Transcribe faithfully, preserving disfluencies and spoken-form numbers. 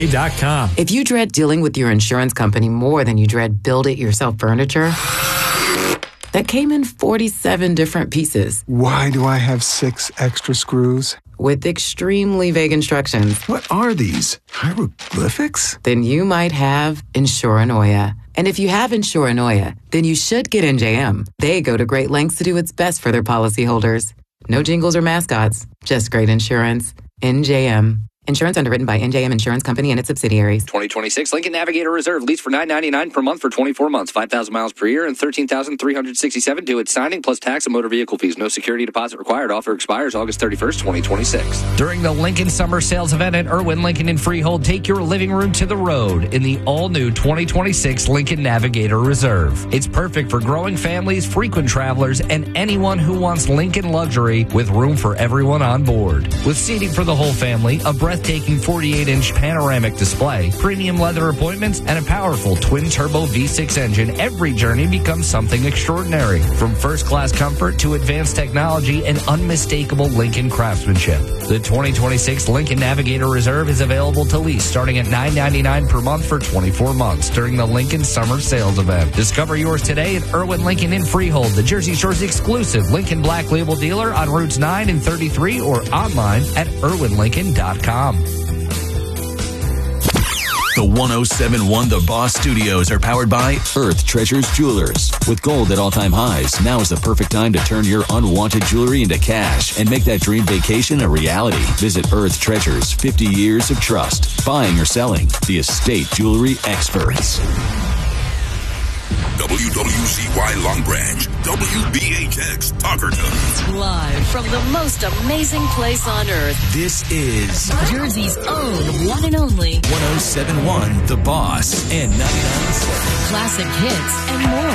dot com. If you dread dealing with your insurance company more than you dread build-it-yourself furniture, that came in forty-seven different pieces. Why do I have six extra screws? With extremely vague instructions. What are these? Hieroglyphics? Then you might have Insuranoia. And if you have Insuranoia, then you should get N J M. They go to great lengths to do what's best for their policyholders. No jingles or mascots, just great insurance. N J M. Insurance underwritten by N J M Insurance Company and its subsidiaries. twenty twenty-six Lincoln Navigator Reserve lease for nine ninety-nine per month for twenty-four months, five thousand miles per year, and thirteen thousand three hundred sixty-seven due at signing plus tax and motor vehicle fees. No security deposit required. Offer expires August thirty-first, twenty twenty-six. During the Lincoln Summer Sales Event at Irwin Lincoln in Freehold, take your living room to the road in the all-new twenty twenty-six Lincoln Navigator Reserve. It's perfect for growing families, frequent travelers, and anyone who wants Lincoln luxury with room for everyone on board. With seating for the whole family, a breathtaking forty-eight inch panoramic display, premium leather appointments, and a powerful twin-turbo V six engine, every journey becomes something extraordinary. From first-class comfort to advanced technology and unmistakable Lincoln craftsmanship. The twenty twenty-six Lincoln Navigator Reserve is available to lease starting at nine ninety-nine per month for twenty-four months during the Lincoln Summer Sales Event. Discover yours today at Irwin Lincoln in Freehold, the Jersey Shore's exclusive Lincoln Black Label dealer on routes nine and thirty-three or online at irwin lincoln dot com. The one oh seven point one The Boss Studios are powered by Earth Treasures Jewelers. With gold at all-time highs, now is the perfect time to turn your unwanted jewelry into cash and make that dream vacation a reality. Visit Earth Treasures, fifty years of trust. Buying or selling, the estate jewelry experts. W W C Y Long Branch, W B H X Tuckerton. Live from the most amazing place on earth. This is Jersey's own one and only one oh seven point one The Boss and ninety-nine point seven classic hits and more.